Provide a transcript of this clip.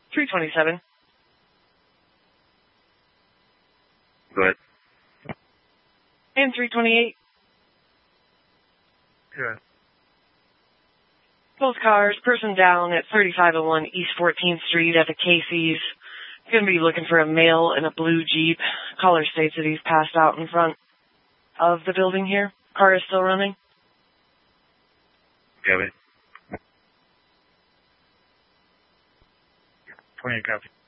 327. Go ahead. And 328. Good. Both cars, person down at 3501 East 14th Street at the Casey's. Going to be looking for a male in a blue Jeep. Caller states that he's passed out in front of the building here. Car is still running. Copy. 28 copy.